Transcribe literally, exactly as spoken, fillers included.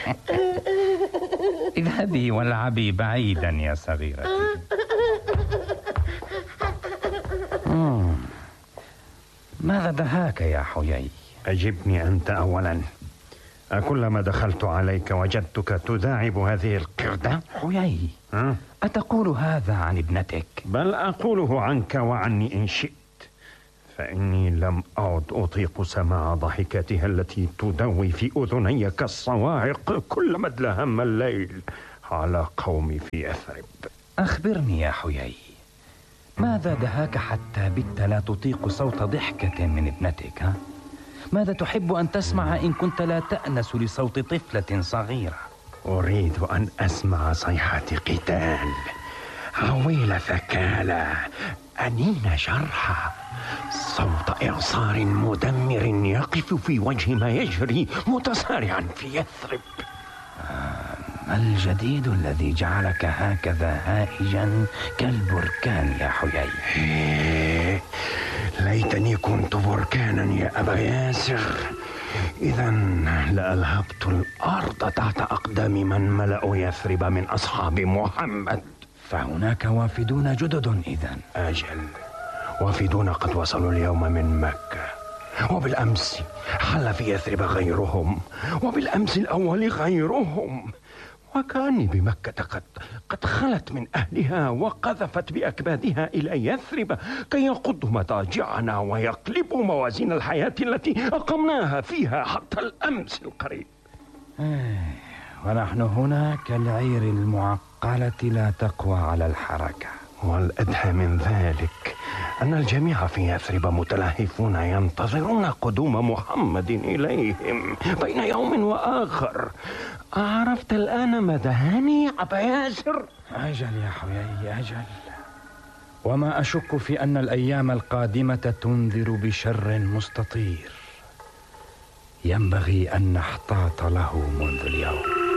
اذهبي والعبي بعيدا يا صغيرتي. ماذا دهاك يا حيي؟ أجبني أنت أولا. أكلما دخلت عليك وجدتك تداعب هذه القردة؟ حيي، أه؟ أتقول هذا عن ابنتك؟ بل أقوله عنك وعني إن شئت، فإني لم أعد أطيق سماع ضحكتها التي تدوي في أذني كالصواعق كلما ادلهم الليل على قومي في يثرب. أخبرني يا حيي، ماذا دهاك حتى بت لا تطيق صوت ضحكة من ابنتك؟ ها؟ ماذا تحب أن تسمع إن كنت لا تأنس لصوت طفلة صغيرة؟ أريد أن أسمع صيحة قتال، عويل ثكالى، أنين جرحى، صوت إعصار مدمر يقف في وجه ما يجري متسارعا في يثرب. ما الجديد الذي جعلك هكذا هائجا كالبركان يا حيي؟ ليتني كنت بركانا يا أبا ياسر، إذا لألهبت الأرض تحت أقدام من ملأوا يثرب من أصحاب محمد. فهناك وافدون جدد إذن؟ أجل، وافدون قد وصلوا اليوم من مكة، وبالأمس حل في يثرب غيرهم، وبالأمس الأول غيرهم، وكأني بمكة قد قد خلت من أهلها وقذفت بأكبادها إلى يثرب كي يقضوا مضاجعنا ويقلبوا موازين الحياة التي أقمناها فيها حتى الأمس القريب. ونحن هنا كالعير المعقلة لا تقوى على الحركة. والأدهى من ذلك أن الجميع في يثرب متلهفون ينتظرون قدوم محمد إليهم بين يوم وآخر. عرفت الآن ما دهاني يا أبا ياسر؟ أجل يا حيي أجل، وما أشك في أن الأيام القادمة تنذر بشر مستطير ينبغي أن نحتاط له منذ اليوم.